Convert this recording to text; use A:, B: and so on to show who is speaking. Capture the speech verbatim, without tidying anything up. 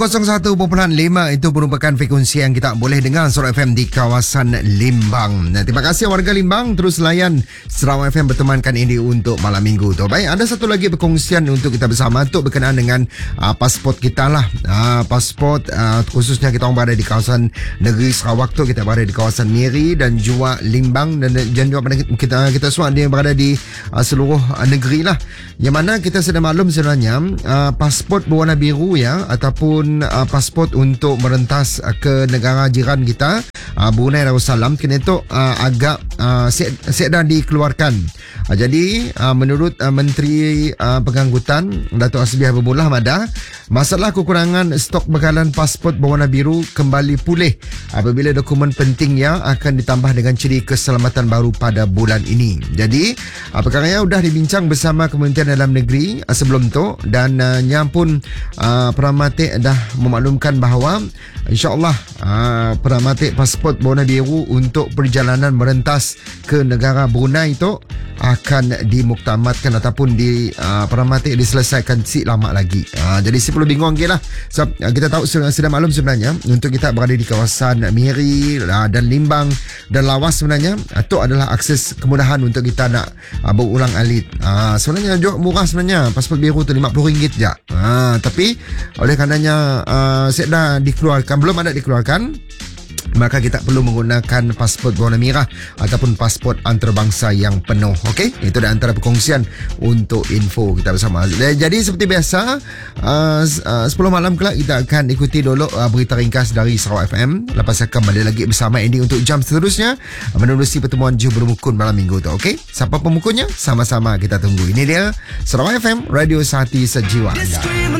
A: kosong satu perpuluhan lima itu merupakan frekuensi yang kita boleh dengar Sarawak F M di kawasan Limbang. Nah, terima kasih warga Limbang terus layan Sarawak F M bertemankan ini untuk malam minggu tu. Baik, ada satu lagi perkongsian untuk kita bersama untuk berkenaan dengan uh, pasport kita lah. Uh, pasport uh, khususnya kita orang berada di kawasan negeri Sarawak tu, kita berada di kawasan Miri dan juga Limbang dan, dan juga kita kita semua dia berada di uh, seluruh uh, negeri lah. Yang mana kita sudah maklum sebenarnya uh, pasport berwarna biru ya ataupun Uh, pasport untuk merentas uh, ke negara jiran kita uh, Brunei Darussalam kini tu uh, agak uh, sedang dikeluarkan. uh, jadi uh, menurut uh, Menteri uh, Pengangkutan Datuk Hasbiah Bermullah Mada, masalah kekurangan stok bekalan pasport berwarna biru kembali pulih apabila dokumen pentingnya akan ditambah dengan ciri keselamatan baru pada bulan ini. Jadi uh, perkara yang sudah dibincang bersama Kementerian Dalam Negeri uh, sebelum tu dan uh, nya pun uh, Peramatik dah memaklumkan bahawa insya-Allah uh, peramatik pasport berwarna biru untuk perjalanan merentas ke negara Brunei itu akan dimuktamadkan ataupun di uh, peramatik diselesaikan si lama lagi. Uh, jadi si perlu bingung lagi lah. So, uh, kita tahu sudah, sudah maklum sebenarnya untuk kita berada di kawasan Miri uh, dan Limbang dan Lawas sebenarnya itu uh, adalah akses kemudahan untuk kita nak uh, berulang alik. Uh, sebenarnya juga murah sebenarnya pasport biru tu lima puluh ringgit je. Uh, tapi oleh karenanya uh, sedang dikeluarkan, belum ada dikeluarkan, maka kita perlu menggunakan pasport berwarna merah ataupun pasport antarabangsa yang penuh. Okey, itu adalah antara perkongsian untuk info kita bersama. Jadi seperti biasa uh, uh, sepuluh malam kelak kita akan ikuti dulu uh, berita ringkas dari Sarawak F M. Lepas akan kembali lagi bersama Andy untuk jam seterusnya uh, menerusi pertemuan Juh Bermukun malam minggu tu. Okey, siapa pemukulnya? Sama-sama kita tunggu. Ini dia Sarawak F M, Radio Sehati Sejiwa anda.